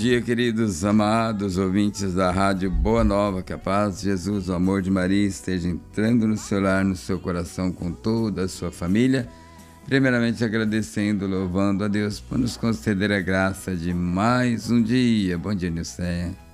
dia, queridos amados ouvintes da Rádio Boa Nova. Que a paz de Jesus, o amor de Maria esteja entrando no seu lar, no seu coração, com toda a sua família. Primeiramente agradecendo, louvando a Deus por nos conceder a graça de mais um dia. Bom dia, Nilceia.